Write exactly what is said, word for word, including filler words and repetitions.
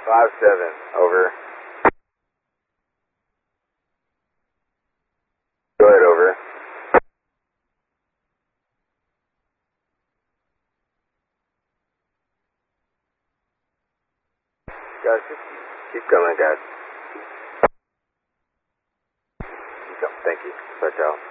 Five seven, over. Go ahead, over. Guys, just keep coming, guys. Keep coming, thank you. Start out.